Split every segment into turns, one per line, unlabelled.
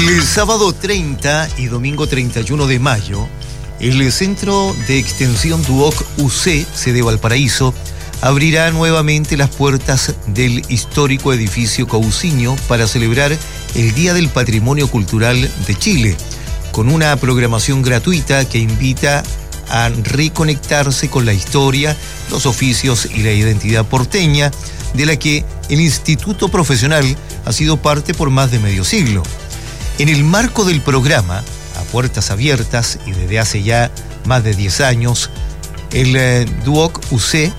El sábado 30 y domingo 31 de mayo, el Centro de Extensión Duoc UC, sede Valparaíso, abrirá nuevamente las puertas del histórico edificio Cousiño para celebrar el Día del Patrimonio Cultural de Chile, con una programación gratuita que invita a reconectarse con la historia, los oficios y la identidad porteña, de la que el Instituto Profesional ha sido parte por más de medio siglo. En el marco del programa, a puertas abiertas y desde hace ya más de 10 años, el Duoc UC,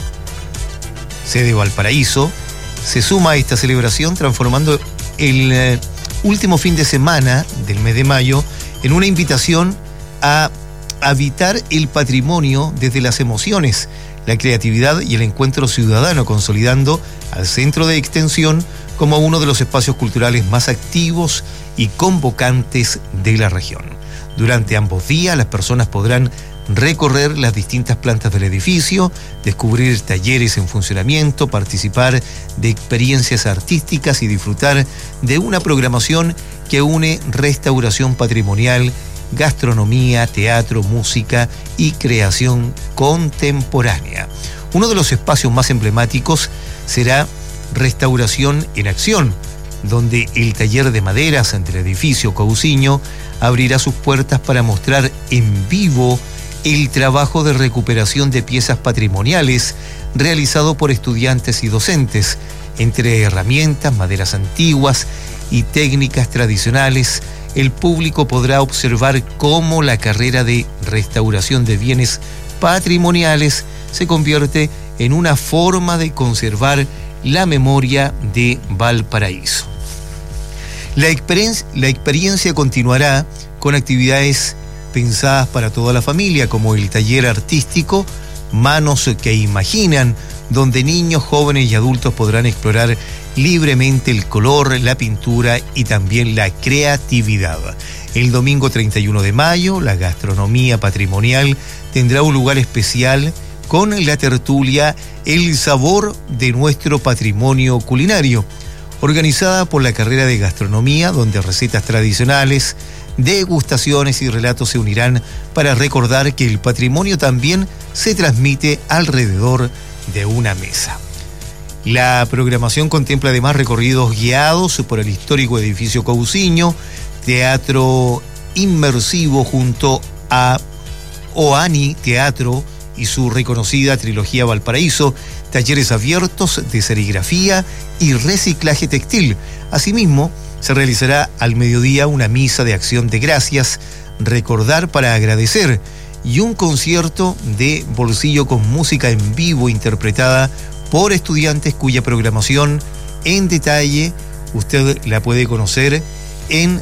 sede Valparaíso, se suma a esta celebración transformando el último fin de semana del mes de mayo en una invitación a habitar el patrimonio desde las emociones, la creatividad y el encuentro ciudadano, consolidando al Centro de Extensión como uno de los espacios culturales más activos y convocantes de la región. Durante ambos días, las personas podrán recorrer las distintas plantas del edificio, descubrir talleres en funcionamiento, participar de experiencias artísticas y disfrutar de una programación que une restauración patrimonial, gastronomía, teatro, música y creación contemporánea. Uno de los espacios más emblemáticos será Restauración en Acción, donde el taller de maderas del edificio Cousiño abrirá sus puertas para mostrar en vivo el trabajo de recuperación de piezas patrimoniales realizado por estudiantes y docentes, entre herramientas, maderas antiguas y técnicas tradicionales. El público podrá observar cómo la carrera de restauración de bienes patrimoniales se convierte en una forma de conservar la memoria de Valparaíso. La experiencia continuará con actividades pensadas para toda la familia, como el taller artístico Manos que Imaginan, donde niños, jóvenes y adultos podrán explorar libremente el color, la pintura y también la creatividad. El domingo 31 de mayo, la gastronomía patrimonial tendrá un lugar especial con la tertulia El Sabor de Nuestro Patrimonio Culinario, organizada por la carrera de gastronomía, donde recetas tradicionales, degustaciones y relatos se unirán para recordar que el patrimonio también se transmite alrededor de una mesa. La programación contempla además recorridos guiados por el histórico edificio Cousiño, teatro inmersivo junto a Oani Teatro y su reconocida trilogía Valparaíso, talleres abiertos de serigrafía y reciclaje textil. Asimismo, se realizará al mediodía una misa de acción de gracias, recordar para agradecer, y un concierto de bolsillo con música en vivo interpretada por estudiantes cuya programación en detalle usted la puede conocer en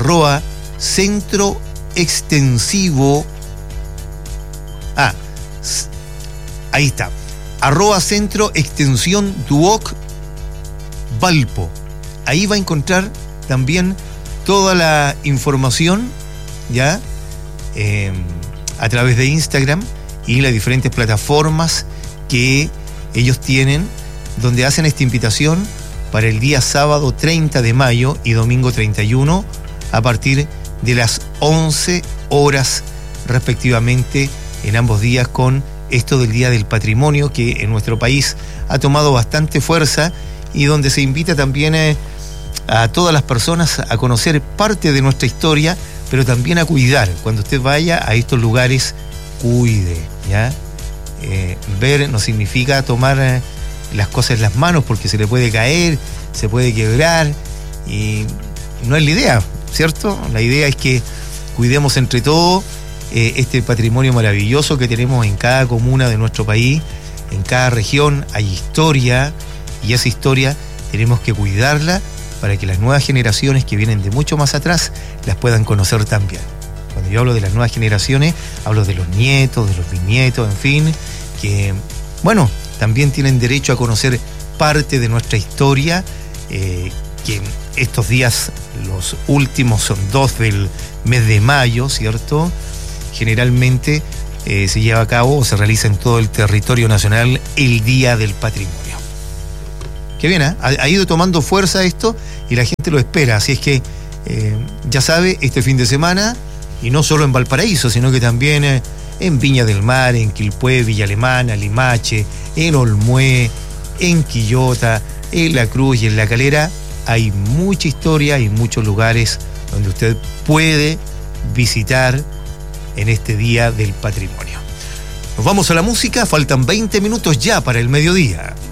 @centro extensivo. Ahí está. @centro extensión Duoc Valpo. Ahí va a encontrar también toda la información, ya, a través de Instagram y las diferentes plataformas que ellos tienen, donde hacen esta invitación para el día sábado 30 de mayo y domingo 31 a partir de las 11 horas respectivamente en ambos días, con esto del Día del Patrimonio, que en nuestro país ha tomado bastante fuerza y donde se invita también a todas las personas a conocer parte de nuestra historia, pero también a cuidar. Cuando usted vaya a estos lugares, cuide, ¿ya? Ver no significa tomar las cosas en las manos, porque se le puede caer, se puede quebrar, y no es la idea, ¿cierto? La idea es que cuidemos entre todos este patrimonio maravilloso que tenemos en cada comuna de nuestro país. En cada región hay historia, y esa historia tenemos que cuidarla para que las nuevas generaciones que vienen de mucho más atrás las puedan conocer también. Cuando yo hablo de las nuevas generaciones, hablo de los nietos, de los bisnietos, en fin, que, bueno, también tienen derecho a conocer parte de nuestra historia, que estos días, los últimos 2 del mes de mayo, ¿cierto?, generalmente se lleva a cabo o se realiza en todo el territorio nacional el Día del Patrimonio. Qué bien, ha ido tomando fuerza esto y la gente lo espera, así es que Ya sabe, este fin de semana, y no solo en Valparaíso, sino que también en Viña del Mar, en Quilpué, Villa Alemana, Limache, en Olmué, en Quillota, en La Cruz y en La Calera, hay mucha historia y muchos lugares donde usted puede visitar en este Día del Patrimonio. Nos vamos a la música, faltan 20 minutos ya para el mediodía.